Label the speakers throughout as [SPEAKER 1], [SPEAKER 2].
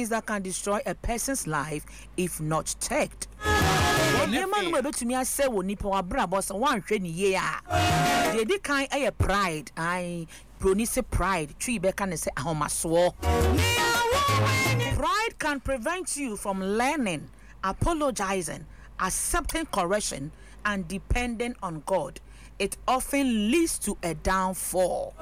[SPEAKER 1] things that can destroy a person's life if not checked. Pride. I pronounce pride. Pride can prevent you from learning, apologizing, accepting correction, and depending on God. It often leads to a downfall.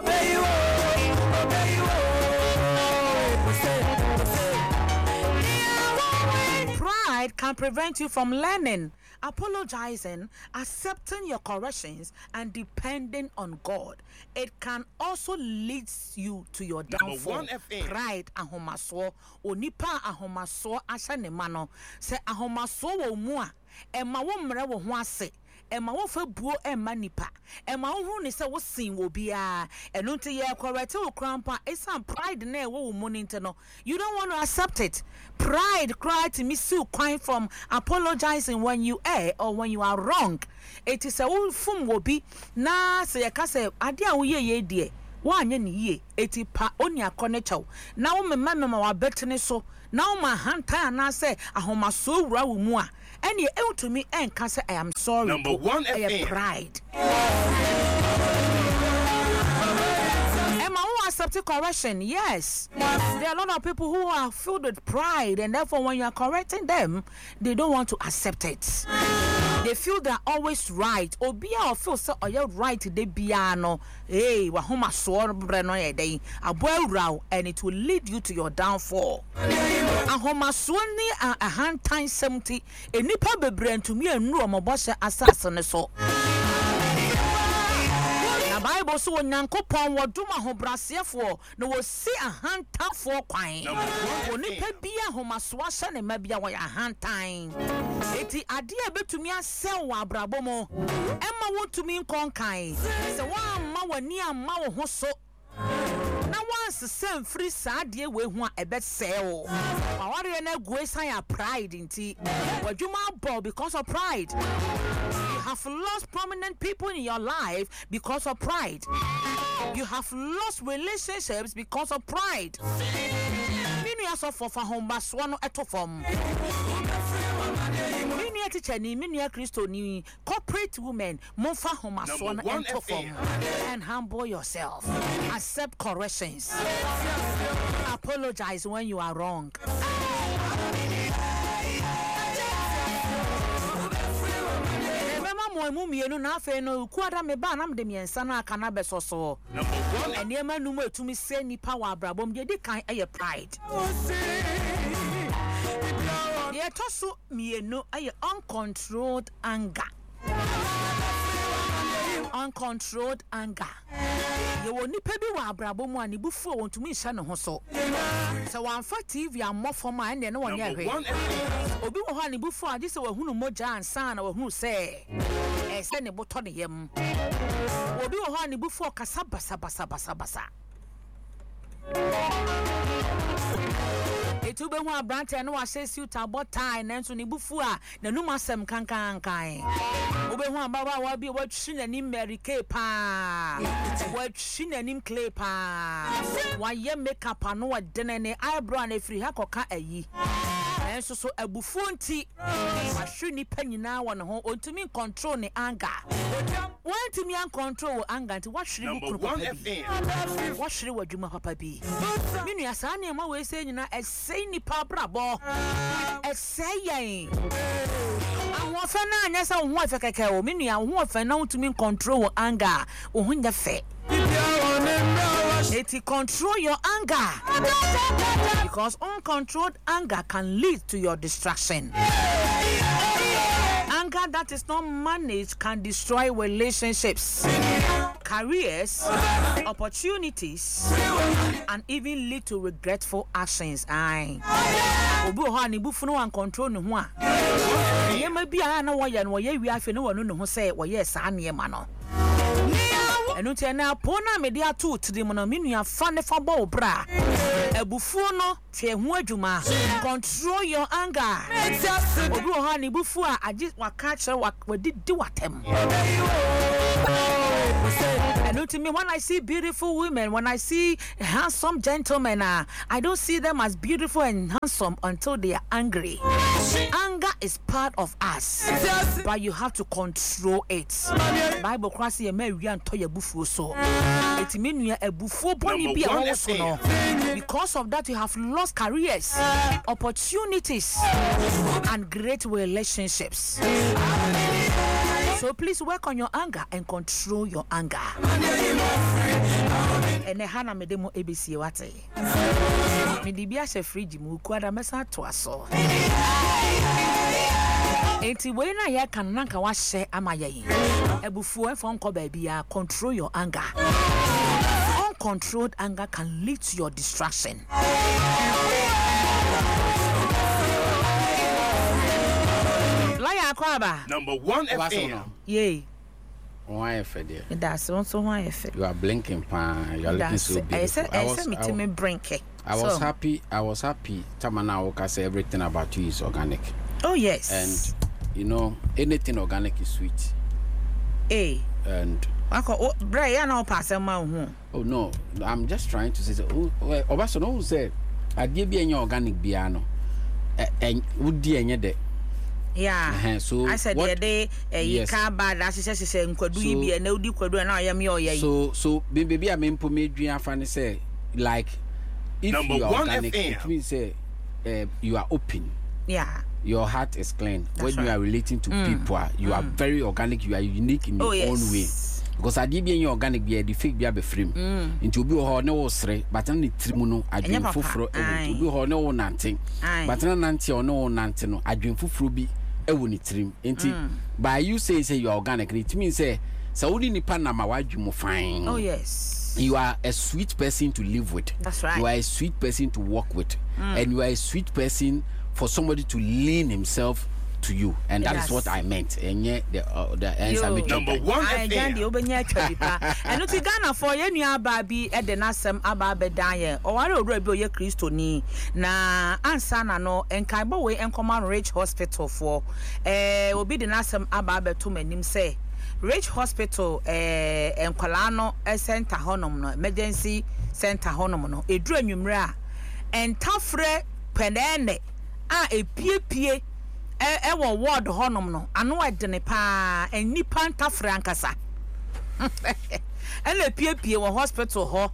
[SPEAKER 1] Pride can prevent you from learning, apologizing, accepting your corrections, and depending on God. It can also lead you to your downfall. Pride ahomaso onipa ahomaso ashanemano se ahomaso wo mu a ema wo mre wo ho ase ema wo fa buo ema nipa ema wo hu ne se wo sin wo bia eno nte ye correct wo krampa esa pride na wo mu ni nte no you don't want to accept it. Pride cry to me so quiet from apologizing when you err or when you are wrong. It is a wo fum wo bi na se ye ka se ade a wo ye die wanye ni ye eti pa oni akone chaw na wo mema wa betene so na wo ma hanta na se ahomaso wura wo mu a ene e to me enka se I am sorry.
[SPEAKER 2] Number 1 FM.
[SPEAKER 1] Pride. Accepting correction, yes. There are a lot of people who are filled with pride, and therefore when you are correcting them, they don't want to accept it. They feel they're always right. Obia or feel so you're right de biano. Hey, wahoma so breno ye day. Aboy and it will lead you to your downfall. Ahoma so ni a hand time 70. A nipa bebre to me and no mobosha assassin so. Bible so nyankopon woduma ho brasefo no wo si ahantafo kwan onipa bia homaso ahye ne mabia wo ahantan eti ade a betumi asel wo abrabomo emma wotumi nkonkan se wa amma wani amma wo ho so na once sem free saade we hu a ebesel aware na guesan ya pride nti wadwuma ball because of pride. You have lost prominent people in your life because of pride. You have lost relationships because of pride. Minu ya so for homba swano etofom. Minu ya teacher ni minu ya Kristo ni corporate women monfa homba swano etofom. And humble yourself. Accept corrections. Apologize when you are wrong. Mumienu na afa no kuada me ba nam de miensa na aka na besoso ene ema numu etumi se nipa wa abrabom de kan eye pride ye toso mienu eye uncontrolled anger. Uncontrolled anger. You will nipa bi wa abrabom ani bufu wontumi hye ne ho so. So one for TV am more for my and no one here. Obi wo ho ani bufu ade se wa hunu moja ansa na wa hunu se se ne boto ne yam. Obi wo ho ani bufu kasa basa. Etube hu abrante no wa sesi utabot tie nanso ne bufu a nanu masem kankan. Obe hu ababa wa bi wa twi nanim America pa. Wa twi nanim clay pa. Wa ye makeup no wa denene eyebrow na free ha koka ayi. Nanso so abufu nti wa hwe ni panyina wa ne ho ontumi control ne anger. Want me and control anger nti wa hwere bu kuro papa. Wa hwere wadwuma papa bi. Minu ya sa na ma we se nyina esei ni pa brabo. Esei yen. Ahwo fa na anya sa ho afa keke o minu ya ho afa na ontumi control anger. O ho nya fe. It control your anger because uncontrolled anger can lead to your distraction. Anger that is not managed can destroy relationships, careers, opportunities, and even lead to regretful actions. Obi ho ani bufu no wan control ne ho a. Yema bia na wo ye no ye wi afi no wono ne ho say wo ye sa ne ma no. Enu tie na pona media to tirim no menua fa ne fa bo bra abufuo no twe ho adwuma control your anger obi ho ha ne bufu a agi waka kire wadidi watem And to me, when I see beautiful women, when I see handsome gentlemen, I don't see them as beautiful and handsome until they are angry. Anger is part of us, but you have to control it. Bible cries a Mary and Toya Bufu so. It means a buffo bonny be also no. Because of that, you have lost careers, opportunities, and great relationships. So please work on your anger and control your anger. And the Hana Medemo ABC Wate. Midibia se free mu kwada mesa to aso. Enti we na ya kan nanka wa hye amaye. Ebufu enfo nko ba bia control your anger. Uncontrolled anger can lead to your distraction.
[SPEAKER 2] Number 1 FM.
[SPEAKER 1] Yay.
[SPEAKER 3] Why FM?
[SPEAKER 1] That's also why FM.
[SPEAKER 3] You are blinking, pan. You are looking so beautiful.
[SPEAKER 1] I was
[SPEAKER 3] happy. Tamana Oka say everything about you is organic.
[SPEAKER 1] Oh yes.
[SPEAKER 3] And you know anything organic is sweet.
[SPEAKER 1] Hey.
[SPEAKER 3] And
[SPEAKER 1] oh
[SPEAKER 3] no, I'm just trying to say. Obaso no say I give you any organic piano. And would be any day.
[SPEAKER 1] Yeah.
[SPEAKER 3] So
[SPEAKER 1] I said the day you can't buy that. She says Nkwadu be and no di Kwadu and I am your
[SPEAKER 3] So baby I mean for me dream fan say like if
[SPEAKER 2] Number
[SPEAKER 3] you are
[SPEAKER 2] 1
[SPEAKER 3] organic
[SPEAKER 2] FM.
[SPEAKER 3] it means say you are open.
[SPEAKER 1] Yeah.
[SPEAKER 3] Your heart is clean.
[SPEAKER 1] That's
[SPEAKER 3] when you are relating to people, you are very organic, you are unique in your own way. Because I did be organic be the fake be frame. Into be ho no sre, but na trimuno adwen foforo e be ho no nanting. But na nanti o no nanti no adwen foforo bi e wo ni trim. Enti by you say you are organic, it means say Saudi nipa na ma wadwum fine.
[SPEAKER 1] Oh yes.
[SPEAKER 3] You are a sweet person to live with.
[SPEAKER 1] That's right.
[SPEAKER 3] You are a sweet person to work with. And you are a sweet person for somebody to lean himself to you, and that is what I meant. And yet the answer
[SPEAKER 2] Number 1
[SPEAKER 1] I
[SPEAKER 2] FM.
[SPEAKER 1] the obenya twabipa. And uti Ghana for ye nua ba bi e de nasem aba bedan ye. O ware oduro bi o ye Kristo ni na ansa na no enkaibo we enkoma Rich Hospital for obi de nasem aba beto manim say Rich Hospital enkwala no center honom no emergency center honom no eduru anwumre a entafre penene a epiepie e wo ward honom no ano adene pa enipa ntafre ankasa ele epiepie wo hospital ho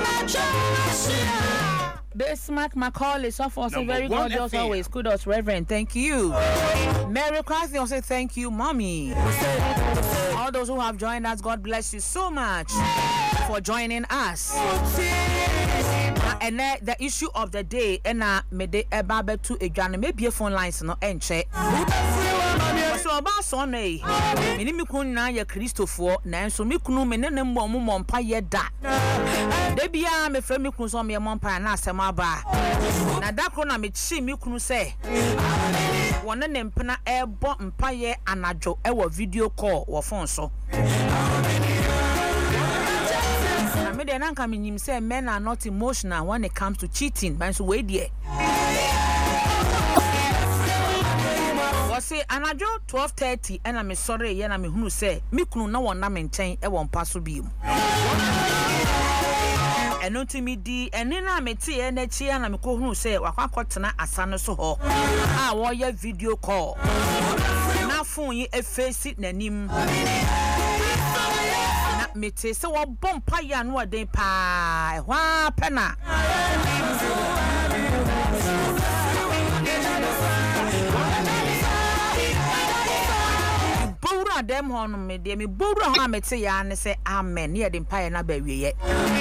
[SPEAKER 1] Bismarck McCall is also very gorgeous always. Kudos, Reverend. Thank you. Mary Crosby also thank you, Mommy. All those who have joined us, God bless you so much for joining us. And the issue of the day, and mede ebabe to a maybe a phone lines no enche. So about Sunday, Minimikun na ya Christopher, Nanso Mikunu Menem Mompa yeda. Debia me frame Mikun on me Mompa na Samaba. Nadakona Michi Mikunu say one name pena air bomb paye anajo ewa video call or phone so. I don't come in him say men are not emotional when it comes to cheating. Man, so wait there. Was say anajo 12:30 and I'm sorry, and I'm who say me kunu na one na maintain e won paso bi mu. And no to me di and then I met and I'm who say wakwa asano so ho. Ah, warrior video call. Na phone ye a face it nanim. Me say so bomb paya no den pa wa pena bowra dem hon me de me bowra ha me say ya ne say amen ye den paya na ba wiye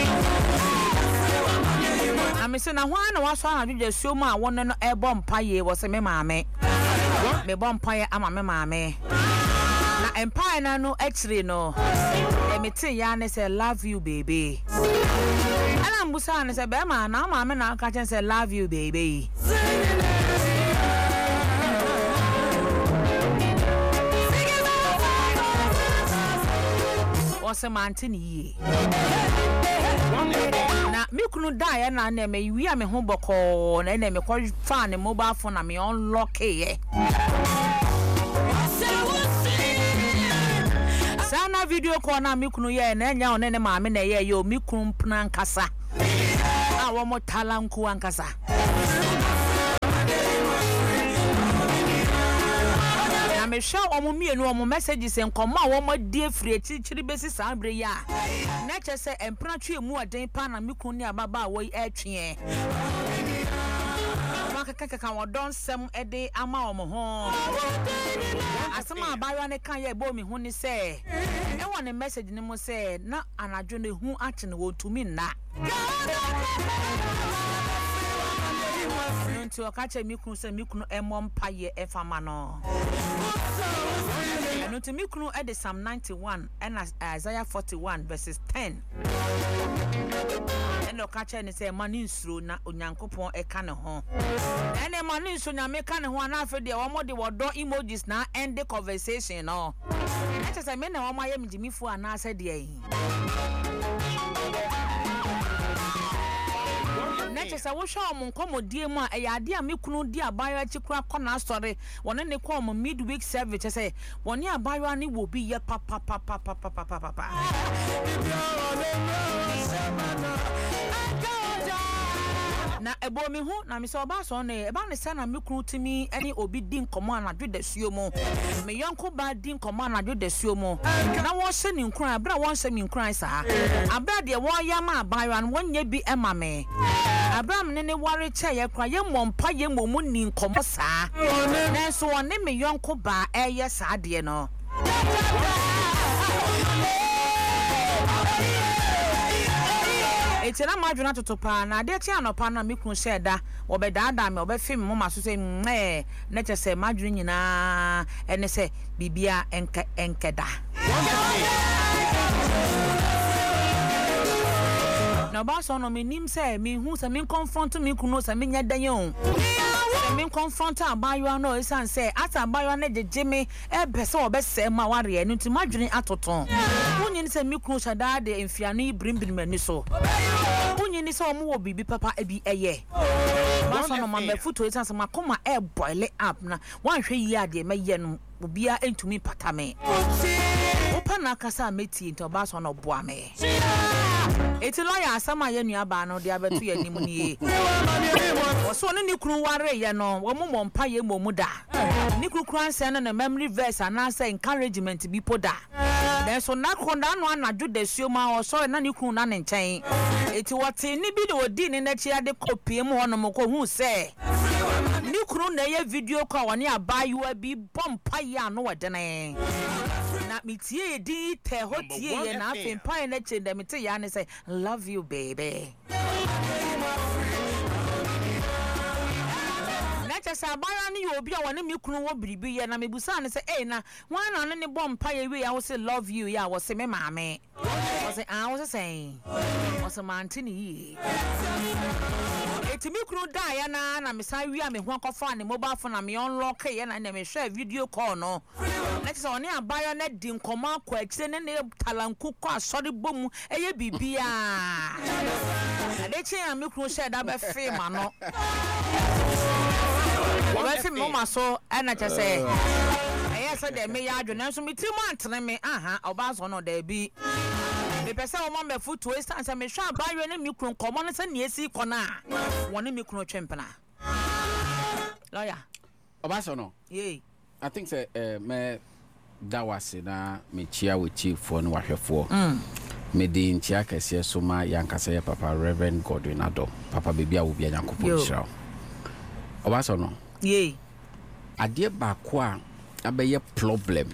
[SPEAKER 1] am say na hwan na waso adwuje so ma won no e bomb paya wo say me maame me bomb paya ama me maame na empire na no actually no me say ya ne say love you baby ana mbusa ne say be ma na maame na ka chen say love you baby wose mantini yi na me kunu da ya na me wi a me ho boko na me ko fa ne mobile phone na me unlock ye Sana video call na me kunu ye na nya one ne maame na ye yo me kunu mpna nkasa. A wo mo talanku ankasa. Na me hwa omo mienu omo messages enkomo a wo mo die free chichiri besi sabre ya. Na che se empna twe mu oden pa na me kunu ni ababa wo etwe. Kaka wodon sem ede ama omo ho asema abayo ne kan ye bo mi hu ni se e won message ni mo se na anadwo ne hu ate ne wotumi na nti o ka che mi kunu se mi kunu emom paye efama no nti mi kunu e de Psalm 91 and Isaiah 41 verses 10 eno ka che ni se mani nsuro na onyankopon e ka ne ho ene mani nsuro nya me ka ne ho na afa de wo mo de wodo emojis na end the conversation no eche se me na wo ma ye mjimifu ana ase de yi neche se wo hwa mo nkomodie mu a ya ade a me kunu di abayo achikura kona asore wona ne kwa mo midweek service se woni abayo ani wo bi ye papa na ebo mi hu na mi se oba so na eba ne se na me kunu timi ani obi di nkomo anadwo da suo mu me yonko ba di nkomo anadwo da suo mu na wo hye ni nkran abra wo hye mi nkran sa abra de wo ya ma abayo an wonye bi ema me Abraham ne ware che ye kwa ye mompa ye momu ni nkomo saa nanso wone me yonko ba eye saa de no Etina madwuna totopa na de che anopa na me kun sheda obedada me obefim mo maso se na che se madwuna nyina ene se bibia enkeda na ba so no menim se me hu se me confront me kunu se me nya dan yon se me confront abayo no esan se ata abayo na jeje me e be se obese ma ware enu ti madwene atoton wonyi se me kunu shada de emfiane brimbin mani so wonyi se omo wo bibi papa ebi eye ba so no ma me futo esan se makoma e boil up na wan hwe yi ade me ye no obia entumi patame opa na kasa meti nto ba so no boa me eti lawyer asama ye nuaba no de abetu ye nimu ni so ne kunu ware ye no wo mo mpa ye momu da ni kunu kranse no na memory verse ana say encouragement bi poda then so na konda no anadwo da suo ma o so na ni kunu na ne nchen eti wote ni bi de odi ni na chi ade kopie mu hono mo ko hu se ni kunu na ye video call woni abayu bi bompa ya no wedene na mitie di te hotie ye na afempa na chende mite ya ne say love you baby na chasa bara ni obi a woni me kunu wo biribi ye na mebusa ne say na wan na ne bompa ye we ya wo say love you ya wo say me maame wo say wo say wo say mantini yi eti mi kunu da ya na me sa wi a me ho akọfa ne mobile phone na me unlock ye na me share video call no na tse oni abayo na di nkoma akwa akire ne talanku kwa asori bomu eye bibia ade che ya me kunu share da be film ano wo be film no maso na tse se eye se de me ya adwo na so me tiri mo antene me oba so no da bi me pese wo me futu instance me hwa abayo ne me kunu komo ne se ne esi kona woni me kunu twempena lawyer
[SPEAKER 3] obaso no
[SPEAKER 1] yeah
[SPEAKER 3] I think say me dawase na me chia we chief for no wahwefo me di ntia kese so ma yankasa ya papa Reverend Godwin Ado papa bebia wo bia nyankopon hira obaso no
[SPEAKER 1] yeah
[SPEAKER 3] ade ba ko a abeye problem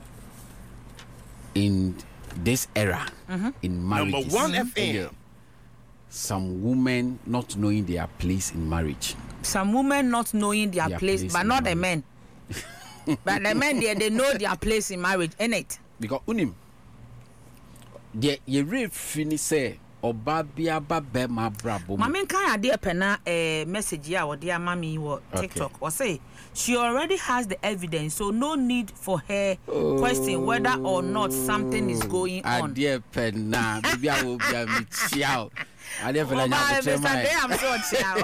[SPEAKER 3] in this era in marriage.
[SPEAKER 2] Number 1 FM.
[SPEAKER 3] Some women not knowing their place in marriage.
[SPEAKER 1] Some women not knowing their place but not the men. But the men they know their place in marriage, innit?
[SPEAKER 3] Because unim the ye real finish say oba bia ba be ma brabo.
[SPEAKER 1] Mami kan ade pena message ya wo dia mami wo TikTok. Or say she already has the evidence, so no need for her question whether or not something is going on.
[SPEAKER 3] Ade pena bia wo bia mi chiao. Ade pena nya ko chema.
[SPEAKER 1] I'm so chiao.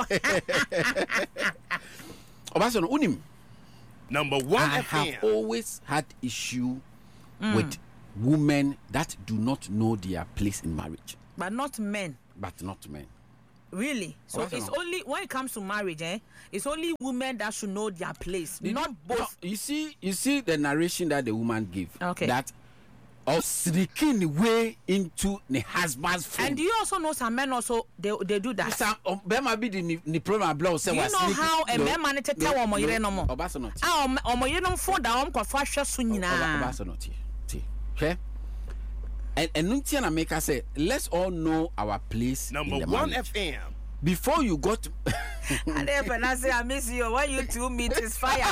[SPEAKER 3] Obaso unim
[SPEAKER 2] Number 1
[SPEAKER 3] I
[SPEAKER 2] FM.
[SPEAKER 3] have always had issue with women that do not know their place in marriage.
[SPEAKER 1] But not men.
[SPEAKER 3] But not men.
[SPEAKER 1] Really? So it's only when it comes to marriage, it's only women that should know their place, not both.
[SPEAKER 3] No, you see the narration that the woman gave.
[SPEAKER 1] Okay.
[SPEAKER 3] That of sneaking way into the husband's phone.
[SPEAKER 1] And do you also know some men also they do that?
[SPEAKER 3] Some be the problem blow say.
[SPEAKER 1] You know how a man man to tell omo yire no mo.
[SPEAKER 3] Obaso not.
[SPEAKER 1] Omo yire no phone da omo kwa hwe so nyina.
[SPEAKER 3] Obaso not. Okay. And Nuntiana make us say, let's all know our place.
[SPEAKER 2] Number
[SPEAKER 3] in the
[SPEAKER 2] 1
[SPEAKER 3] marriage.
[SPEAKER 2] FM.
[SPEAKER 3] Before you got
[SPEAKER 1] And then I say I miss you. When you two meet is fire.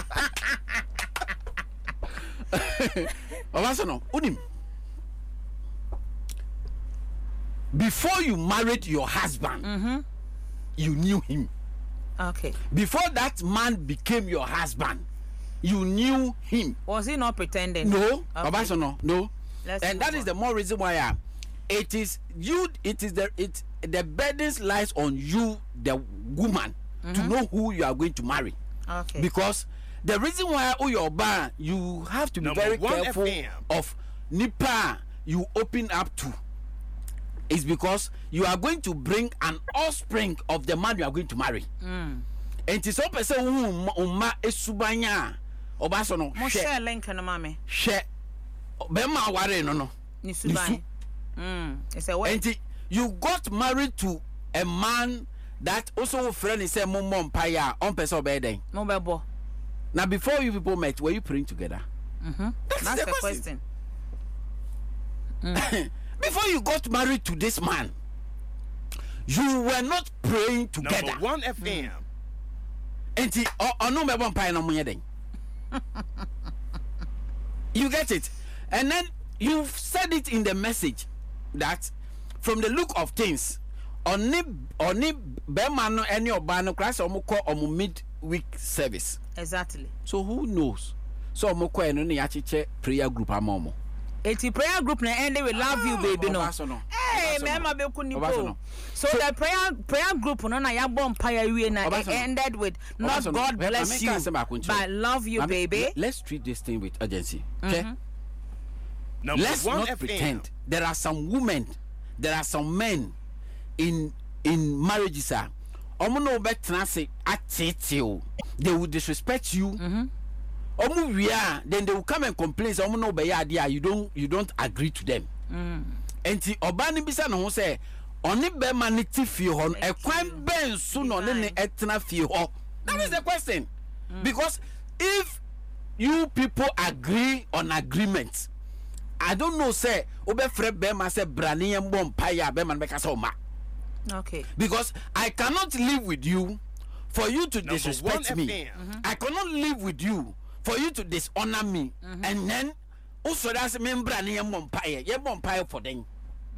[SPEAKER 3] Obasono, unim. Before you married your husband, you knew him.
[SPEAKER 1] Okay.
[SPEAKER 3] Before that man became your husband, you knew him.
[SPEAKER 1] Was he not pretending?
[SPEAKER 3] No,
[SPEAKER 1] Okay.
[SPEAKER 3] Obasono, no. And that
[SPEAKER 1] on.
[SPEAKER 3] is the more reason why it is the burdens lies on you, the woman, to know who you are going to marry.
[SPEAKER 1] Okay.
[SPEAKER 3] Because the reason why your bar, you have to be
[SPEAKER 2] Number
[SPEAKER 3] very
[SPEAKER 2] 1
[SPEAKER 3] careful
[SPEAKER 2] FM.
[SPEAKER 3] of nipa you open up to, is because you are going to bring an offspring of the man you are going to marry. And it is so person who umma esubanya Obasono
[SPEAKER 1] Mo share link no mama.
[SPEAKER 3] share bema ware no
[SPEAKER 1] Nisuban. It's a way.
[SPEAKER 3] and you got married to a man that also friend is say mom paya on person obey.
[SPEAKER 1] No bebo.
[SPEAKER 3] Now before you people met, were you praying together?
[SPEAKER 1] That's the question.
[SPEAKER 3] Before you got married to this man, you were not praying together.
[SPEAKER 2] Number 1 FM.
[SPEAKER 3] And no me bon paya no mo yeden. You get it? And then you said it in the message that from the look of things, only bema no any oba no class omo call omo mid-week service.
[SPEAKER 1] Exactly.
[SPEAKER 3] So who knows? So omo call no ya chiche prayer group amomo.
[SPEAKER 1] Eti prayer group na end we love you baby no. Hey, mema be kunipo. So the prayer group no na ya bomb paya we na ended with not God bless you but love you baby.
[SPEAKER 3] Let's treat this thing with urgency. Okay?
[SPEAKER 2] Number
[SPEAKER 3] Let's
[SPEAKER 2] 1
[SPEAKER 3] not
[SPEAKER 2] FM.
[SPEAKER 3] pretend. There are some women, there are some men in marriages omo no betra say atete. They will disrespect you. Omo wia then they will come and complain say omo no be ya you don't agree to them. Enti oba ni bisa no ho say oni be man ti fie ho no ekwan ben so no ne etena fie ho. That is the question. Because if you people agree on agreement, I don't know say obefre be man say brani em bom paya be man be ka say ma.
[SPEAKER 1] Okay.
[SPEAKER 3] Because I cannot live with you for you to
[SPEAKER 2] Number
[SPEAKER 3] disrespect
[SPEAKER 2] 1
[SPEAKER 3] me.
[SPEAKER 2] FM.
[SPEAKER 3] I cannot live with you for you to dishonor me. And then also that's me brani em bom paya for them.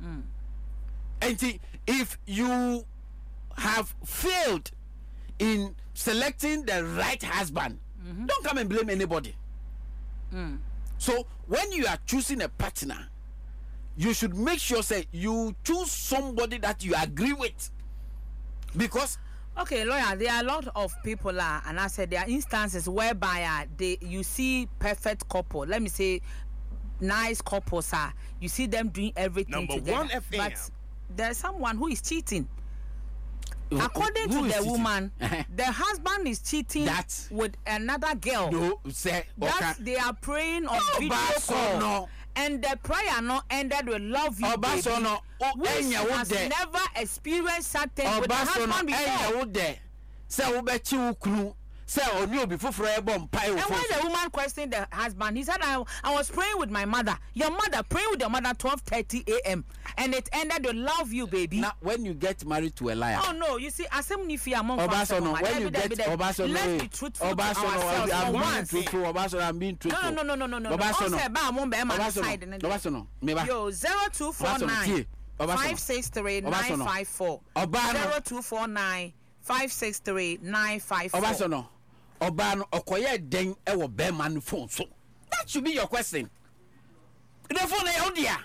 [SPEAKER 3] And if you have failed in selecting the right husband, don't come and blame anybody. So when you are choosing a partner, you should make sure say you choose somebody that you agree with. Because
[SPEAKER 1] okay, lawyer, there are a lot of people and I said there are instances whereby you see perfect couple. Let me say nice couples you see them doing everything
[SPEAKER 2] Number
[SPEAKER 1] together.
[SPEAKER 2] 1 FM.
[SPEAKER 1] But there's someone who is cheating. According
[SPEAKER 3] who
[SPEAKER 1] to
[SPEAKER 3] is
[SPEAKER 1] the
[SPEAKER 3] cheating?
[SPEAKER 1] woman, the husband is cheating with another girl.
[SPEAKER 3] no say
[SPEAKER 1] That they are praying on video call.
[SPEAKER 3] no.
[SPEAKER 1] And the prayer no ended with love you baby.
[SPEAKER 3] Obasono
[SPEAKER 1] Which
[SPEAKER 3] enya wo
[SPEAKER 1] has
[SPEAKER 3] de.
[SPEAKER 1] never experienced something with the
[SPEAKER 3] Obasono
[SPEAKER 1] husband before.
[SPEAKER 3] enya wo de. Say wo be chi wo kunu. Say oni obi foforo e bom pai wo.
[SPEAKER 1] And when the woman questioned the husband, he said, I was praying with my mother. Your mother, praying with your mother 12:30 a.m. And it ended with love you, baby.
[SPEAKER 3] Now when you get married to a liar.
[SPEAKER 1] Oh no, you see, asem ni fi among
[SPEAKER 3] Obasono, when you get Obasono,
[SPEAKER 1] let's be truthful to ourselves
[SPEAKER 3] I'm
[SPEAKER 1] for
[SPEAKER 3] being
[SPEAKER 1] once.
[SPEAKER 3] truthful. Obasono, I'm being truthful.
[SPEAKER 1] No.
[SPEAKER 3] Obasono,
[SPEAKER 1] Say ba among be man side.
[SPEAKER 3] Obasono, meba.
[SPEAKER 1] Yo, 0249
[SPEAKER 3] Obasono.
[SPEAKER 1] 563 954.
[SPEAKER 3] Obano.
[SPEAKER 1] 0249 563 954.
[SPEAKER 3] Obasono, Obano, okoye den e wo be man phone so. That should be your question. The phone e odia.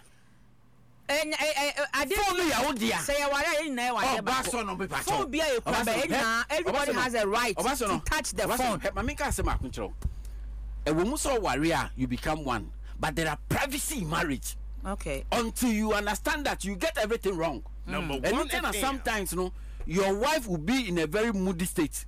[SPEAKER 1] I didn't
[SPEAKER 3] Phone ya odia.
[SPEAKER 1] say
[SPEAKER 3] Obasono be pacho.
[SPEAKER 1] phone be everybody has a right to touch the phone.
[SPEAKER 3] Mami ka se ma kunchiro. E wo mu so ware a you become one. but there are privacy in marriage.
[SPEAKER 1] Okay.
[SPEAKER 3] Until you understand that, you get everything wrong.
[SPEAKER 2] Number one
[SPEAKER 3] Anything
[SPEAKER 2] FM.
[SPEAKER 3] sometimes, your wife will be in a very moody state.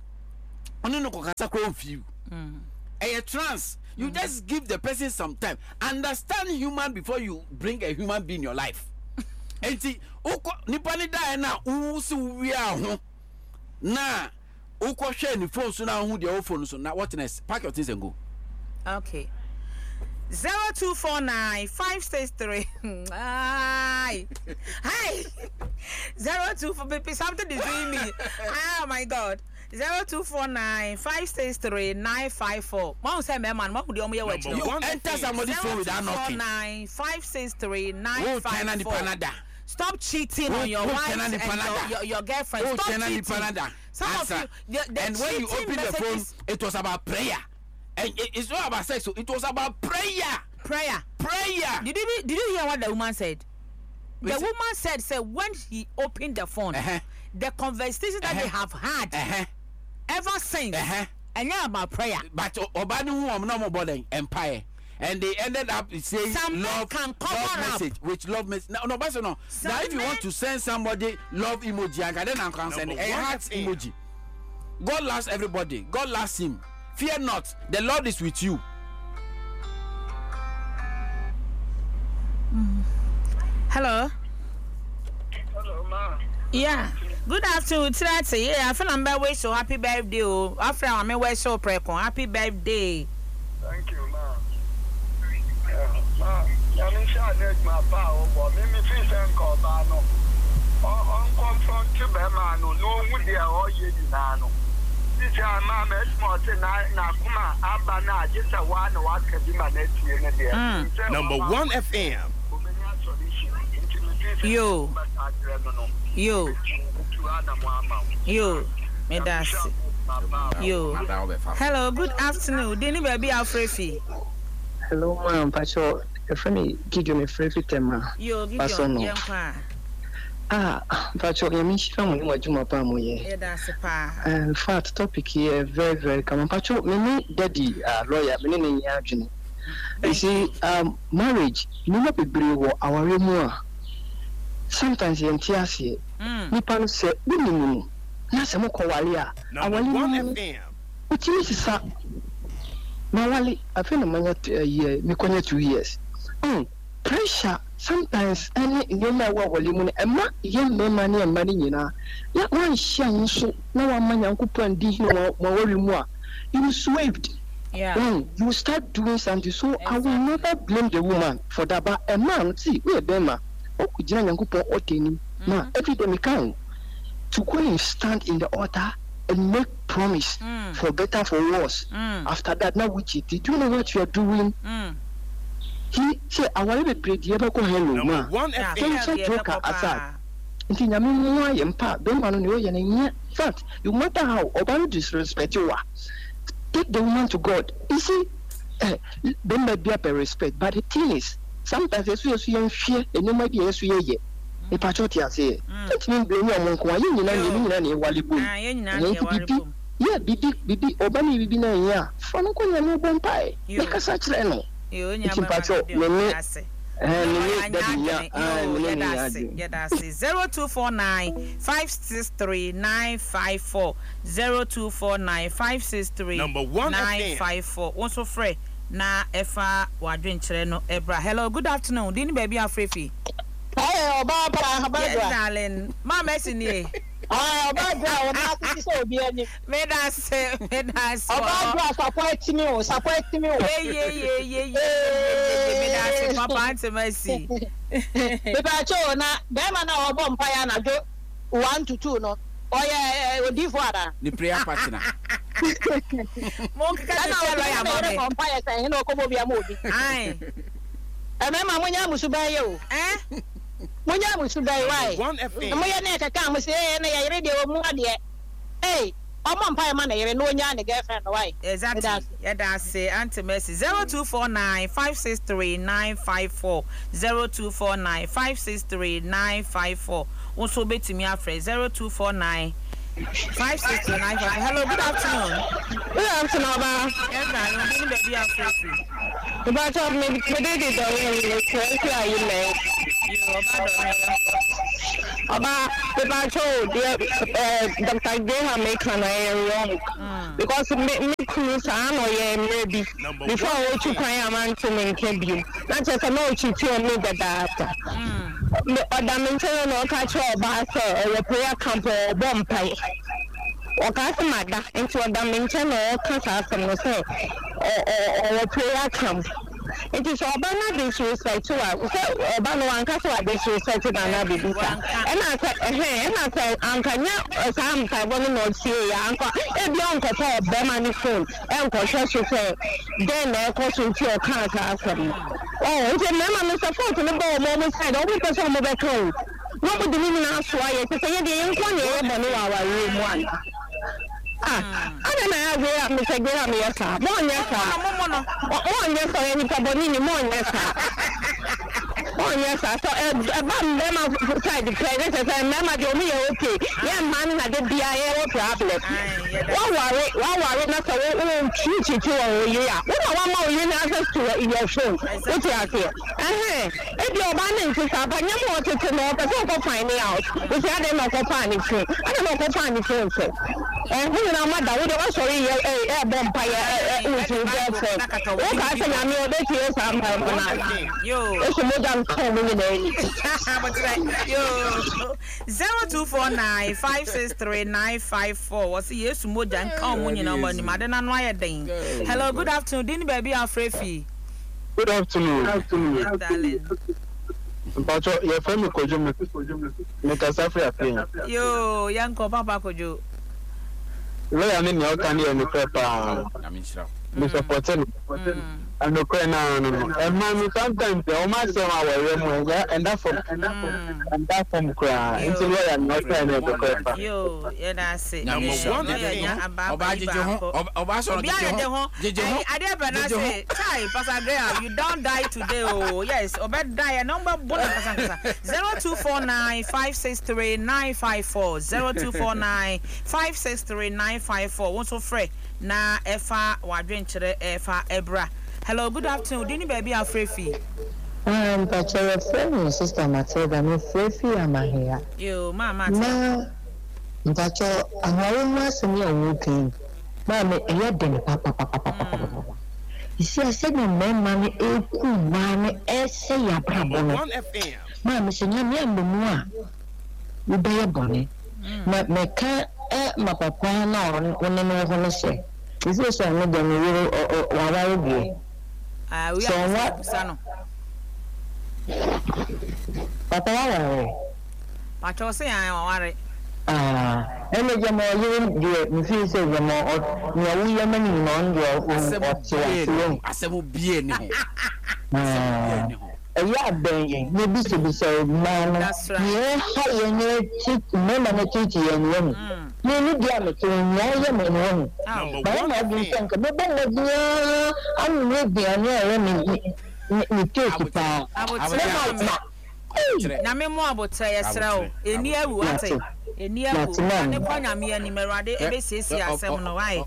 [SPEAKER 3] A trance. You just give the person some time. Understand human before you bring a human being in your life. And see, nipani da na usi uya na uko share ni phone so na hu the phone so na what next? Pack your things and go.
[SPEAKER 1] Okay. 0249-563. Hi. 024 baby, something is doing me. Oh my God. 0249-563-954. Mom say man, mom do you
[SPEAKER 3] enter somebody's phone without knocking.
[SPEAKER 1] 0249-563-954. Stop cheating on your wife and your girlfriend. Stop cheating. Some of you,
[SPEAKER 3] and when you open the phone, it was about prayer. And it's not about sex, so it was about prayer.
[SPEAKER 1] Prayer. Did you hear what the woman said? The woman said when he opened the phone, the conversation that they have had ever since, and yeah, about prayer.
[SPEAKER 3] But Obani who no more bothering empire, and they ended up saying love message, which love message. No, but no. Now if you want to send somebody love emoji, and then I can send a heart emoji. God loves everybody. God loves him. Fear not, the Lord is with you.
[SPEAKER 1] Hello.
[SPEAKER 4] Hello, ma.
[SPEAKER 1] Yeah. Good afternoon. Today, I feel I'm very so happy birthday. After I'm away so precon. Happy birthday.
[SPEAKER 4] Thank you, ma. Ma, I'm sure my power, but me feel and call no. On confront to be man, no, would they all ye no. This ma me small na kuma abana just a one what can be managed in there.
[SPEAKER 2] Number 1 FM.
[SPEAKER 1] Yo, me das. Yo. Hello, good afternoon. Dini baby Alfrefi.
[SPEAKER 5] Hello, ma'am. Pacho, friend, give you me free tema.
[SPEAKER 1] Yo, give you.
[SPEAKER 5] Pacho, you mean she found me what you ma pa mo ye.
[SPEAKER 1] Yeah, that's pa.
[SPEAKER 5] In fact, topic here very, very common. Pacho, me daddy, lawyer, me ni adwene. You see, marriage, me no be brave our remove. Sometimes you entiase. Nipa no say, "Wuni na se mo ko wale a."
[SPEAKER 2] Number 1 FM.
[SPEAKER 5] Uti sisa. Na wale, afi na manya year, me konya 2 years. Pressure sometimes any nyoma wa wale mu na ema ye mema ne ema ni nyina. Ya wan hia nso na wa manya nkopan di no wa wale mu a. You swept.
[SPEAKER 1] Yeah.
[SPEAKER 5] You start doing something, so I will never blame the woman for that. But a man, see, we are Bema. Every day we can to go and stand in the altar and make promise for better, for worse. After that, now which it, do you know what you are doing? He said, I want to pray the ever go hello, ma.
[SPEAKER 2] 1 FM.
[SPEAKER 5] In fact, no matter how about disrespect you are, take the woman to God. You see, there might be a respect, but the thing is, sometimes as you fear, and you might be as you ye. A patriotia say, let me bring your monk while you know, Walibu. Yeah, Bibi, Obani, Bibi, yeah, from Konya no Bompire. You can such Reno. You patro,
[SPEAKER 1] that's 0249-563-954 0249-563
[SPEAKER 2] Number 1
[SPEAKER 1] 954. Also free na efa wadwen kire no ebra. Hello, good afternoon. Dini baby Afrefi.
[SPEAKER 6] Hi, Obaba,
[SPEAKER 1] yes, darling. Mama Sinie.
[SPEAKER 6] Obaba, Obaba, so obi ani.
[SPEAKER 1] Me that's
[SPEAKER 6] Obaba, support me.
[SPEAKER 1] Yeah. Me that's papa Auntie Mercy.
[SPEAKER 6] Me ba cho na be ma na obo mpaya na do 1 to 2 no. Oye odi fuara.
[SPEAKER 3] The prayer partner.
[SPEAKER 1] Mo kika se lawyer mama.
[SPEAKER 6] Mpaya say no ko bo bia mo obi.
[SPEAKER 1] Ai.
[SPEAKER 6] Emema munya musubaye o. Munya musubaye why?
[SPEAKER 2] 1 FM.
[SPEAKER 6] Munya na kaka mo say na ya radio mu ade. Hey, omo mpaya ma na yere no nya ne girlfriend why?
[SPEAKER 1] Exactly. Yeah, that's Auntie Mercy. 0249-563-954 0249-563-954. Also betimi afre 0249-563-954. Hello, good afternoon.
[SPEAKER 6] Yeah, afternoon, Baba.
[SPEAKER 1] Yes, I don't baby I'm free.
[SPEAKER 6] But of me, the About the battle, Dr. Graham make an wrong because me cruise or maybe before I to cry a man to maintain you. Not just a no to me the data. But maintain or catch your bath or a prayer camp or bomb pie. Or cast a matter into a dimension or cast from the say or a prayer camp. It is Obama disrespect to us. Obama and Castle disrespect to another. And I said, Uncle, some I want to know, see, Uncle, if your uncle saw Beman phone, Uncle Church say, then they're caution to your car. Oh, it's a man, Mr. Fort, and the ball moment said, oh, because I'm a better. Nobody didn't ask why it's a young one, but no, our room one. I don't know, Mr. Graham, yes, sir. One, yes, sir. One, yes, sir. Any Cabonini, one, yes, sir. Oh, yes, I saw a man outside the credit and Mamma Jomi, okay. Young man had the BIA problem. One worry, not a teach to a year. One more you access to your phone. What you are here? If you're banning to stop, I never wanted to know, but don't go finding out. If you had enough of finding phone, I don't know for finding phone. And who know my dad would also a vampire with your girlfriend. Oh, I think I'm your baby or something. It's a modern coming in
[SPEAKER 1] yo 0249 563 954. What's the yes more than come when you know money? Madam and why thing. Hello, good afternoon. Didn't baby Afrefi.
[SPEAKER 7] Good afternoon.
[SPEAKER 1] Yes, darling.
[SPEAKER 7] But your family could you make us Africa?
[SPEAKER 1] Yo, young Papa could you?
[SPEAKER 7] Where I mean, you can hear me, Papa. Mr. Potten. And no, and man, sometimes the Oma say our and that from cry. Until we are not trying to
[SPEAKER 1] yo, yeah, that's it.
[SPEAKER 3] Number one,
[SPEAKER 1] you don't die today. Oh, yes, Obed die. Number 0249 563 954 0249 563 954. What's so free? Na Efa wadrenchire Efa Ebra. Hello, good afternoon. Dini baby Afrefi.
[SPEAKER 8] But your friend, Sister Matilda, no Frefi, I'm here.
[SPEAKER 1] Yo, Mama.
[SPEAKER 8] No, but your was in your working. Mammy, a yedding, papa. You see, I said, no, mammy, a cool mammy, essay, a problem. Mammy, say, no, no, you be a bonnet. My cat, my papa, no, when I want to say. Is this one of them, or I
[SPEAKER 1] we are what, son?
[SPEAKER 8] Papa,
[SPEAKER 1] but you'll say I worry.
[SPEAKER 8] And the Jamal, you feel so more, no, we are many non your
[SPEAKER 3] I said, will be any.
[SPEAKER 8] A yard banging, maybe to be so man.
[SPEAKER 1] That's right.
[SPEAKER 8] Yeah, how you need to remember teaching and women. You need to know women. But I'm not being thanked. But I'm with the women. Take it out.
[SPEAKER 1] Na me mo abota yesra o eni awu ate eni awu ne kwanya me ani merade ebe sesi asem no why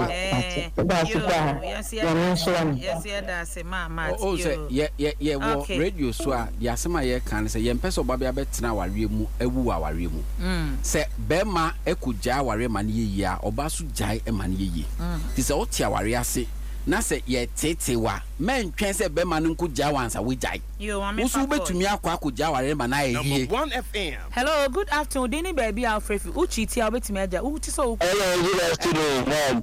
[SPEAKER 1] yes da se mama
[SPEAKER 3] o say ye wo radio so a the asema ye kan say ye mpese oba bia betena aware mu awu aware mu say be ma ekugya aware ma ne yeyi a oba so gyae e ma ne yeyi ti say o ti aware ase na say ye tete wa men twen say be ma no nkugya wansa we gyae usu betumi akwa akugya aware ma na yeyi.
[SPEAKER 2] Number 1 FM.
[SPEAKER 1] Hello, good afternoon. Dini baby Alfrefi. Uchi ti obetumi aja. Uchi so.
[SPEAKER 7] Hello, good afternoon, mom.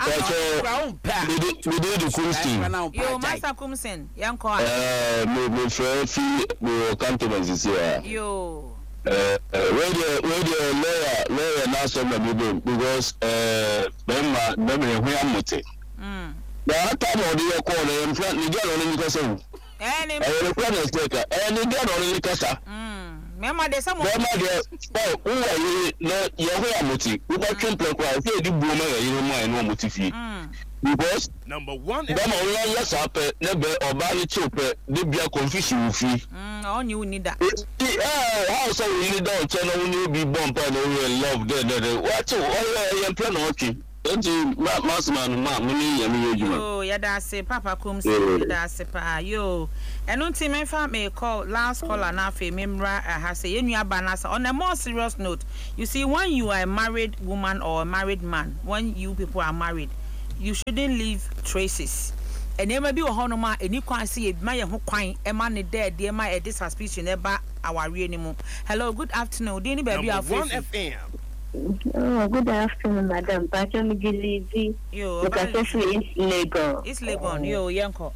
[SPEAKER 7] We did the question.
[SPEAKER 1] Yo, Master Kumsen. Yanko.
[SPEAKER 7] Me friend we come to this here.
[SPEAKER 1] Yo.
[SPEAKER 7] Radio lawyer now so me because remember we are muted. That time of the call in front you get on because of
[SPEAKER 1] any
[SPEAKER 7] get on the
[SPEAKER 1] Mama de some
[SPEAKER 7] who are you no you muti we got simple kwa say di bu ma you know no muti fi because
[SPEAKER 2] number 1
[SPEAKER 7] them all yes up nebe oba ni chope de bia confusion fi
[SPEAKER 1] on you need that
[SPEAKER 7] how so we need that channel we need be bomb and we love there what you plan okay
[SPEAKER 1] Yo, yada say Papa Combs, yada say pa yo. And until me fa me call last caller na fe memra has say you abanasa. On a more serious note, you see when you are a married woman or a married man, when you people are married, you shouldn't leave traces. And there may be a honoma and you can't see it my who quine a man dead dear my dissuspicion about our real. Hello, good afternoon. Dini baby of
[SPEAKER 2] 1FM.
[SPEAKER 9] Oh, good afternoon, Madam. Pacham Gilizi.
[SPEAKER 1] Yo,
[SPEAKER 9] it's Lagos.
[SPEAKER 1] It's Lagos. Yo, Yanko.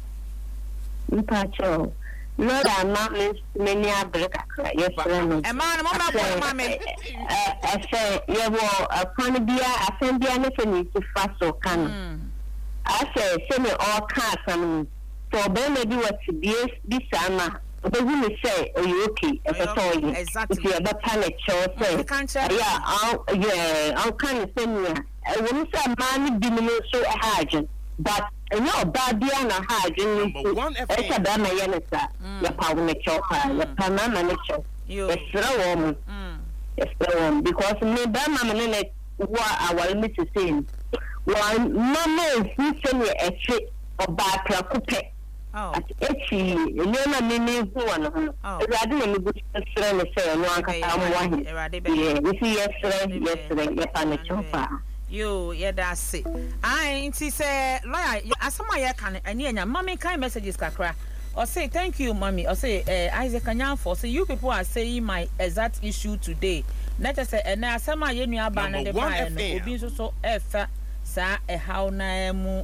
[SPEAKER 9] Pacho. Lord, I'm not many Africa. Yes, sir.
[SPEAKER 1] A man, mamma,
[SPEAKER 9] I say, you will upon beer, I send the anything to fast or can. I say, send me all cars and for Ben, maybe what to be this summer. But when you say, "Oh, you okay?"
[SPEAKER 1] Exactly.
[SPEAKER 9] If you have a panic, say, I'll kind of send you. I wouldn't say money being so hard, but no, bad and a hard. It's a bad yanisa. Your power nature, your panama nature. It's slow, it's slow because me, Bama, what I will miss to say. One, Mamma is sending a trick of bad coupe.
[SPEAKER 1] Oh,
[SPEAKER 9] actually, you know, me one. Rather than the good friend say, no, I'm you see, yesterday,
[SPEAKER 1] you, yeah, that's it. I say, lawyer, as some I can, and yeah, mommy kind messages, Kakra, or say, thank you, mommy, or say, Isaac Kanyan for say, you people are saying my exact issue today. Let us say, and now some of you are banning the fire, will be so sa how na mu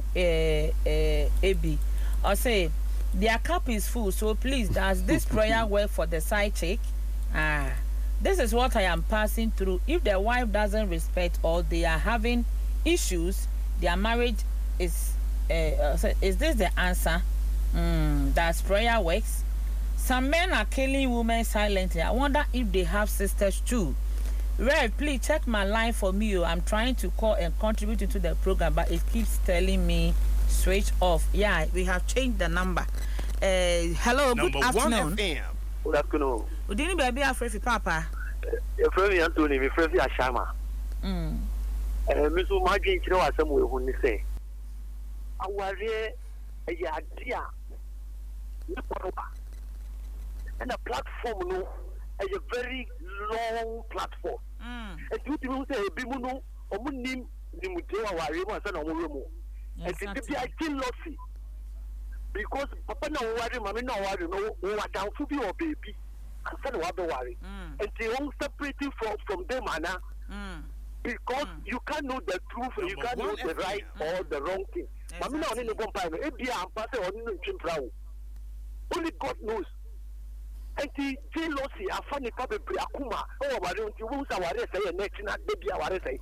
[SPEAKER 1] ebi. Or say, their cup is full, so please, does this prayer work for the side chick? This is what I am passing through. If the wife doesn't respect or they are having issues, their marriage is this the answer? Does prayer works? Some men are killing women silently. I wonder if they have sisters too. Rev, please check my line for me. I'm trying to call and contribute into the program, but it keeps telling me switch off. Yeah, we have changed the number. Hello, good afternoon.
[SPEAKER 10] Good afternoon.
[SPEAKER 1] Would you baby afraid Papa?
[SPEAKER 10] Your friend Anthony, my friend Ashama. Miss Margin, you know what some will say. I was here a idea. And a platform no is a very long platform. And you say Bimuno or Munim Nimutea Warima and Omurumo. And I still lossy. Because Papa no worry, Mamma no worry, no what down to be or baby. I said, what worry. And they won't separate you from them, Anna. Because you can't know the truth, you can't know the right or the wrong thing. Mamma no need to compare. I'm passing on Chimprao. Only God knows. And the jealousy, I find it probably Akuma. Oh, but you won't say next baby. I say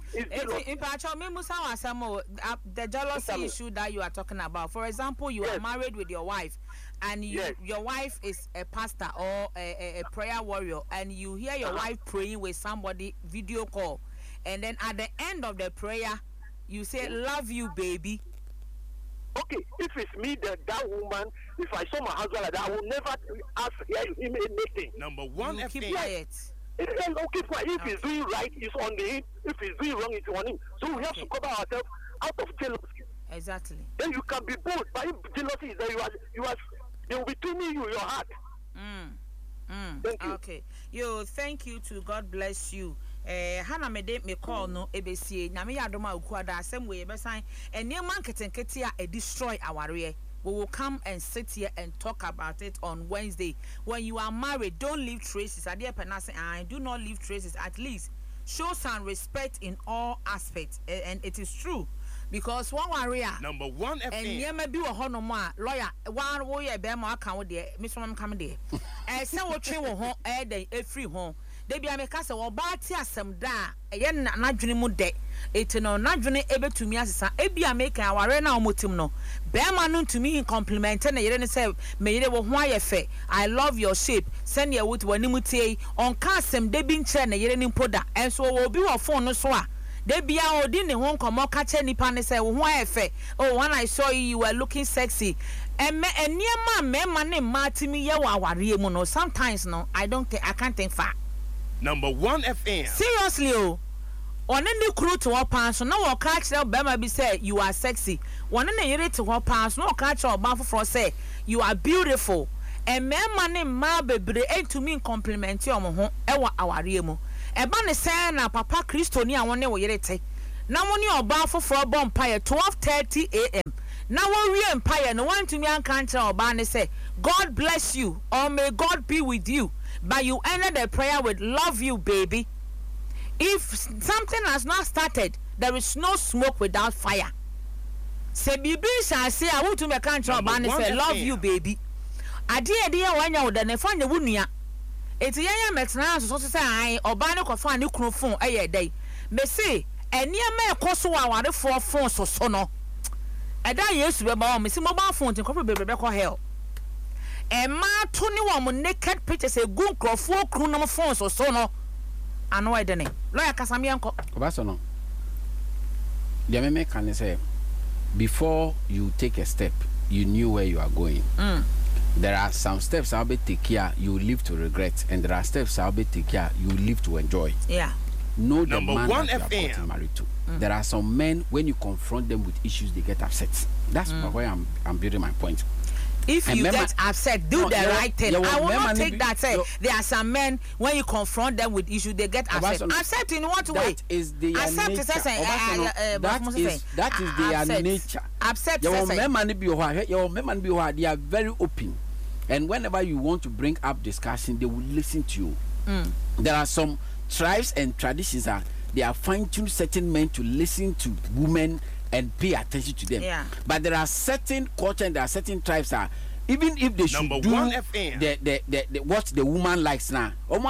[SPEAKER 1] the jealousy issue that you are talking about. For example, you are married with your wife, and your wife is a pastor or a prayer warrior, and you hear your wife praying with somebody video call, and then at the end of the prayer, you say, "Love you, baby."
[SPEAKER 10] Okay, if it's me, that woman, if I saw my husband like that, I will never ask him anything.
[SPEAKER 2] Number one,
[SPEAKER 1] keep quiet.
[SPEAKER 10] Okay, if he's doing right, it's on him. If he's doing wrong, it's on him. So we have to cover ourselves out of jealousy.
[SPEAKER 1] Exactly.
[SPEAKER 10] Then you can be bold, but if jealousy is there, they will be tuning you your heart. Thank you.
[SPEAKER 1] Okay. Thank you to God bless you. Hana mede me call no ebesie na me yadoma ukuada asem we be sign and near marketing ketia e destroy our we will come and sit here and talk about it on Wednesday. When you are married, don't leave traces. I do not leave traces. At least show some respect in all aspects, and it is true. Because one warrior
[SPEAKER 2] number one FM
[SPEAKER 1] and yeah maybe a honoma lawyer one way be ma account there Miss Mom come there say what train ho day free home they be ameka say oba ti asem da ye na dwene mu de eti no na dwene ebetumi asesa ebi ameka aware na omotim no be ma no ntumi compliment na yere ne say me yere wo ho ayefe I love your shape send your with wanimu tie on ka asem de bi nche na yere ni poda enso wo bi wo phone no so a they be out in the home come catch any pan say why oh when I saw you were looking sexy and near my name Martimi yawa no sometimes no I don't think I can't think far.
[SPEAKER 2] Number one FM.
[SPEAKER 1] Seriously One in the crew to our pants, so no one catch them. Bema be say you are sexy. One in the year to our pants, no catch our bath for say you are beautiful. And men money ma bebre to me compliment you on home. Ewa awariemo. Eba ne say na Papa Christo ni awone wo yerete. Na money or bath for bonfire 12:30 a.m. Now we empire no one to me and can't or ban say God bless you or may God be with you. But you ended the prayer with love you, baby. If something has not started, there is no smoke without fire. Say bibi shall say I want to make country or ban say love you, baby. Dear when you would then find the wunia. It's yaya metna so say I or ban ko fa ni kunu phone a day. Me say enia me koso aware for phone so no. Eda yesu be ba o me si mobile phone tin ko be ko hell. E ma to ni wo mo naked pictures e gun crofo kru no phone so no. Ano e de ne. Lawyer kasami enko.
[SPEAKER 3] Obaso no. The me can say before you take a step, you knew where you are going. There are some steps I'll be take care you live to regret, and there are steps I'll be take care you live to enjoy.
[SPEAKER 1] Yeah.
[SPEAKER 3] Know the
[SPEAKER 2] Number
[SPEAKER 3] man
[SPEAKER 2] one
[SPEAKER 3] that you are getting married to. There are some men when you confront them with issues they get upset. That's why I'm building my point.
[SPEAKER 1] If and you get upset, do the right thing. I will not take that. Say there are some men when you confront them with issues, they get upset. Upset in what way?
[SPEAKER 3] That is their nature. That is their nature.
[SPEAKER 1] Upset.
[SPEAKER 3] Your men they are very open, and whenever you want to bring up discussion, they will listen to you. There are some tribes and traditions that they are fine-tuned certain men to listen to women and pay attention to them.
[SPEAKER 1] Yeah.
[SPEAKER 3] But there are certain culture and there are certain tribes that even if they should do the what the woman likes now,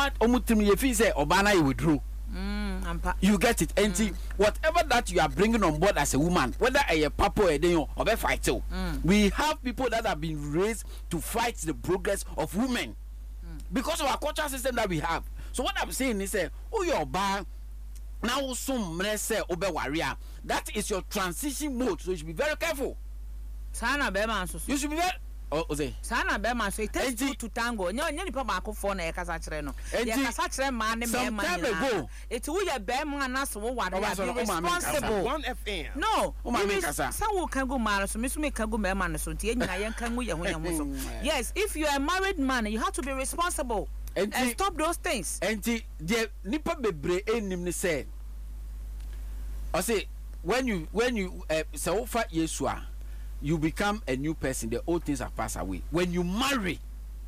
[SPEAKER 3] you get it. And whatever that you are bringing on board as a woman, whether a papa or a fight, we have people that have been raised to fight the progress of women because of our cultural system that we have. So what I'm saying is, your bar. Now, some say obe warrior. That is your transition mode, so you should be very careful.
[SPEAKER 1] Sana bema so.
[SPEAKER 3] You should be very. Oh, say.
[SPEAKER 1] Sana bema so. It takes two to tango. Nyo nipa ba akofo na yekasa kire no. Yekasa kire man ne
[SPEAKER 3] some time ago.
[SPEAKER 1] It wo ye bema na so wo ware. Responsible.
[SPEAKER 2] 1FM.
[SPEAKER 1] No.
[SPEAKER 3] Sa
[SPEAKER 1] wo kan go mara so me so me kan go mema na so nti enyina yen kan go ye ho so. Yes, if you are a married man, you have to be responsible. And stop those things.
[SPEAKER 3] And the nipa bebre enim ne say. I say when you so far Yeshua, you become a new person. The old things have passed away. When you marry,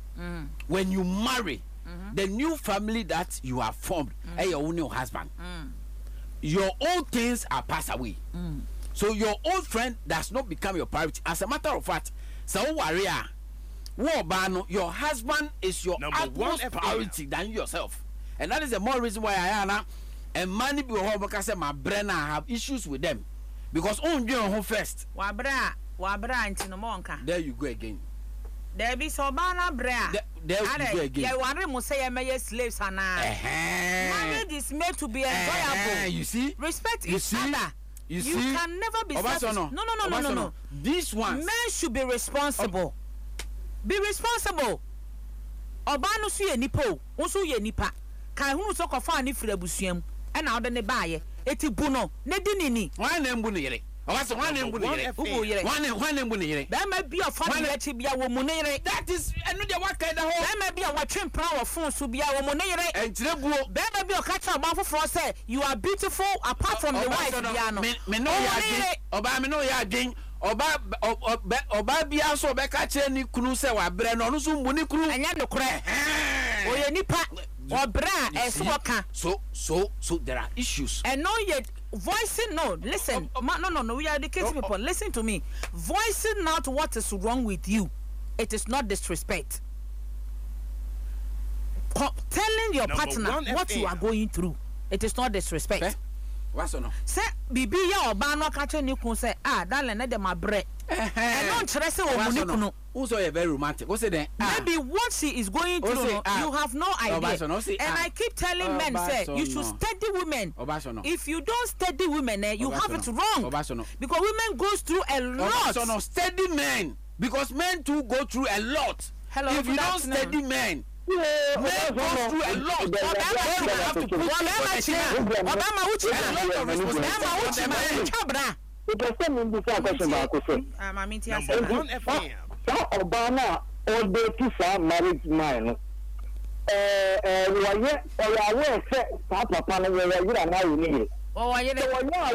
[SPEAKER 3] the new family that you have formed, and your own husband, your old things are passed away. So your old friend does not become your priority. As a matter of fact, so warrior. Your husband is your utmost priority than yourself, and that is the more reason why I am and money be home because my brain have issues with them because on your home first.
[SPEAKER 1] Wabra antino monka.
[SPEAKER 3] There you go again.
[SPEAKER 1] There be so bana bra.
[SPEAKER 3] There you go again.
[SPEAKER 1] Yeah, one must say may slaves are now. Marriage is made to be enjoyable.
[SPEAKER 3] You see,
[SPEAKER 1] respect each other. You can never be selfish. No.
[SPEAKER 3] This one,
[SPEAKER 1] men should be responsible. Be responsible. Obano su ye nipo, unsu ye nipa. Kai hunu so kofa ni firi abusuam. E na ode ne baaye. Eti bu no, ne di nini.
[SPEAKER 3] Wan na mbu ne yere. Obaso wan na mbu ne yere.
[SPEAKER 1] Ubu yere.
[SPEAKER 3] Wan na mbu ne yere.
[SPEAKER 1] Be ma bi ofa ne echi bia wo mu ne yere.
[SPEAKER 3] That is enu de waka da ho.
[SPEAKER 1] Be ma bi o watwe mpra wo fon so bia wo mu ne yere.
[SPEAKER 3] Entire buo.
[SPEAKER 1] Be ma bi o ka cha oba foforo say you are beautiful apart from the wife bia no.
[SPEAKER 3] Me no ya din. Oba me no ya din. Oba bia so be ka che ni kunu se wa bre no no so mbu ni kunu.
[SPEAKER 1] Anya no kure. Oye nipa. Obra esoka.
[SPEAKER 3] So there are issues.
[SPEAKER 1] And no yet voicing no. Listen. No. We are educating people. Listen to me. Voicing out what is wrong with you. It is not disrespect. Telling your partner what you are going through. It is not disrespect.
[SPEAKER 3] Okay. What's no?
[SPEAKER 1] Say bibi ya oba no kache ni kun say darling na dem abre. And don't stress o muni kunu.
[SPEAKER 3] Also you're very romantic. What's it then?
[SPEAKER 1] Maybe what she is going through, you have no idea. And I keep telling men say you should study women. If you don't study women, you have it wrong. Because women goes through a lot.
[SPEAKER 3] Study men because men too go through a lot.
[SPEAKER 1] Hello,
[SPEAKER 3] if you don't study men, Men go through a lot.
[SPEAKER 10] Obama or the Tisa marriage man. Papa Panama, you are now need. Oh, I know.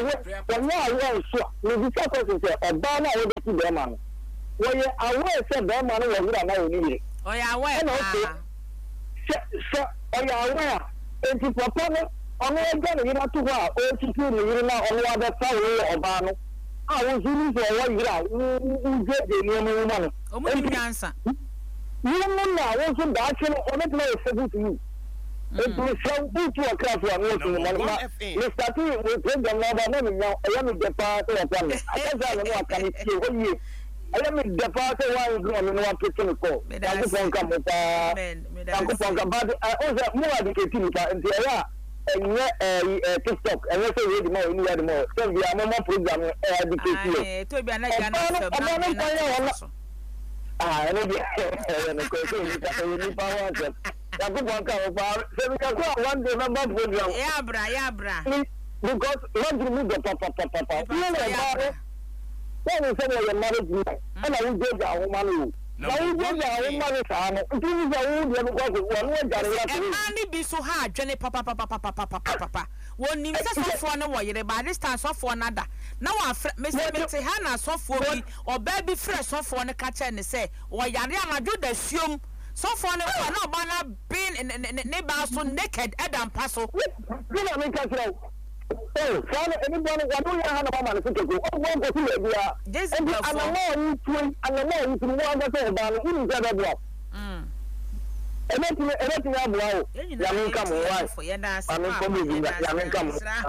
[SPEAKER 10] Obama or the German. Well, I will say that man was now need. Oh, yeah, well, so, are you aware? And to Papa, on the you know, to go, or to do, you know, on other side of Obama. I was looking for 1 year. You get the name money. Oh, my answer. You know, I wasn't actually on a place to you. It was so good to a class one. Mr. T will take the mother name now. I am the part of one. I don't know what can it you. I am the part of one grown in one kitchen call. I just won't come with but I also more educated and the and TikTok, and let's say more in the more. So we are more program education. To be an I know one day number program. Yeah, bra. Because not remove the papa. Then we say your marriage, and I will get our woman. And be so hard, Jenny Papa. One name says for no way, by this time, so for another. Now, Mr. Hannah, so for me, or baby fresh, so for a catcher and say, or Yariana do the assume. So for no banner being in neighbors so naked, Adam Paso. Oh, Father, anybody, I don't have a man to go. Oh, one to the this and I know you twin, and I know you can want to say about it. You got a block. Anything I blow. Yamin come away for your dance. I mean, Yamin come.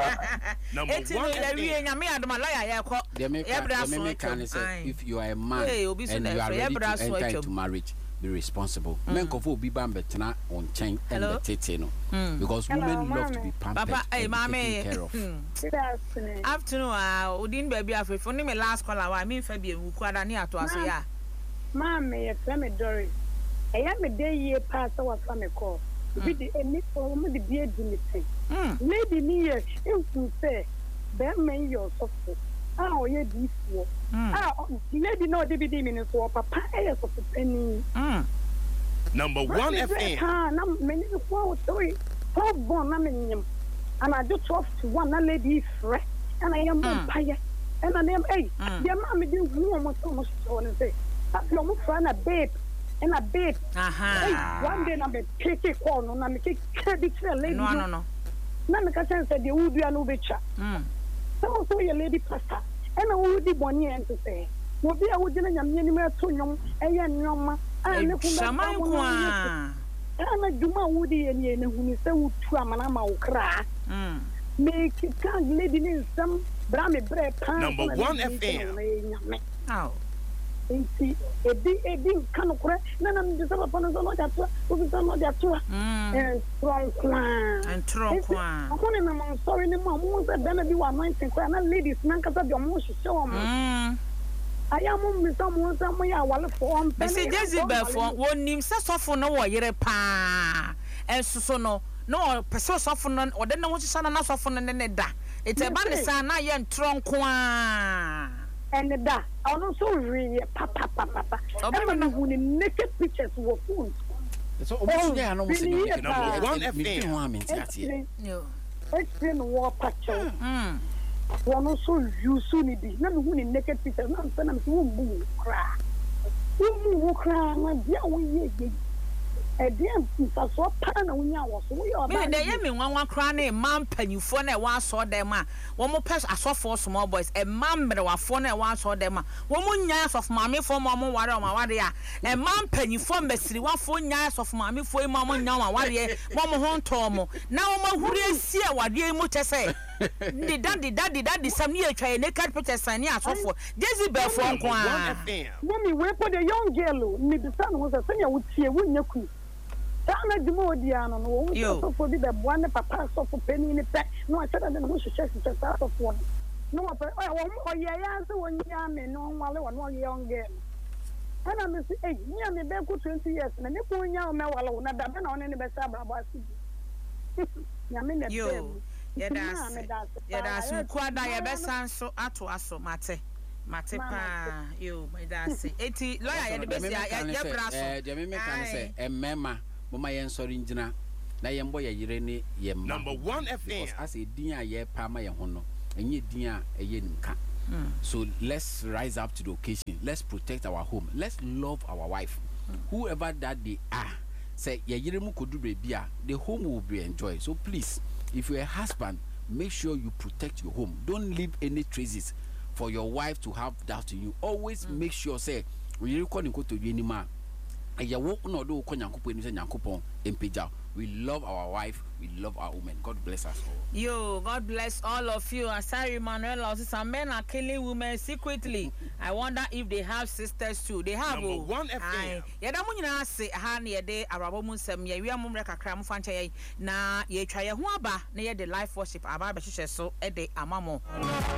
[SPEAKER 3] If you are a man and you are ready to enter into marriage, be responsible. Men go be bambetna on chain and the tetino because women love to be pampered. Papa, hey, mommy, taken care of.
[SPEAKER 11] Good afternoon.
[SPEAKER 1] Udin baby, after for me last call, I mean, Fabian, who quite near to us. Yeah,
[SPEAKER 11] Mammy, a family Doris. I am a day year past our family call. With the emit for the beard in the lady near, you say, that may your software. Oh, yeah, this war. Lady no DVD minutes for Papa of the penny.
[SPEAKER 2] Number 1 FM.
[SPEAKER 11] Many for 3 4 and I do 12 to 1 a lady fresh, and I am vampire, and I am 8. Dear mammy didn't want so much to say. I'm friend a babe, and a babe. One day I'm a cake corn, and I'm a cake credit lady. No. None of the said you would be an ubicha. So your lady pastor, and I would be 1 year to say, will be a wooden and a minimal to young, and young, and a Juma Woody and Yen who is so tramanama cry. Make it can't lady in some brammy bread.
[SPEAKER 2] Number 1 FM.
[SPEAKER 11] How? And see, a big kind of crack, none of the upon us all that tour, and strong one. I'm sorry, the mom that then be 1 and ladies, none of your motion show. I am with someone somewhere while for
[SPEAKER 1] Mr. Jezebel for one name says off for no year pa and so no person soften or then no one son and soften and that. It's a bad son, I am trunk one.
[SPEAKER 11] And that I also really papa. I don't know who the naked pictures were full.
[SPEAKER 3] So, number 1
[SPEAKER 2] FM.
[SPEAKER 11] Explain war picture. One also you soon be none who in naked pictures, none send them to cry. Who cry, my dear, we a damn piece of so pan when I was we are.
[SPEAKER 1] They one crying, man, penny phone at one saw them. One more person I saw 4 small boys, a man, but a phone at one saw them. 1 more years of mammy for mamma, what on my warrior, a man penny phone, Bessie, 1 4 years of mammy for mamma, now, warrior, 1 more home tomo. Now, my who is here, what you much say. The daddy, some year try naked pictures and yeah, so for Jezebel from
[SPEAKER 2] 1 FM.
[SPEAKER 11] Mommy, where put a young girl, maybe the son was a senior would see a winner. Sana Dimodiano, no, for the one papa so for penny in the pack. No, I said I don't know she checks just out of one. No, but I want more, yeah, so 1 year, no, while 1 young girl. And I say, hey, me and me be 20 years, and you put your me wala na da na one ne be sa brabo asibi. Ya me ne
[SPEAKER 1] yo, that's kwada ya be sanso ato aso mate pa yo my that's eti lawyer ya de be ya braso.
[SPEAKER 3] Je me kan say emema mama yen sori ngina na yen boy yire ne yem.
[SPEAKER 2] Number 1 FM.
[SPEAKER 3] As a din a ye pa ma yen ho no, enye din a eye nimka. So let's rise up to the occasion. Let's protect our home. Let's love our wife. Whoever that they are. Say the home will be enjoyed. So please, if you're a husband, make sure you protect your home. Don't leave any traces for your wife to have doubt in you. Always make sure say when you go to Unima, we love our wife, we love our women. God bless us all.
[SPEAKER 1] Yo, God bless all of you. Asari Emmanuel, some men are killing women secretly. I wonder if they have sisters too. They have.
[SPEAKER 2] Number 1 FM.
[SPEAKER 1] Yadamunyina say han ye de arabomu nsem ye wi amumre kakra mu fancha ye na ye twa ye ho aba na ye de life worship aba be hwehwe so e de amamo.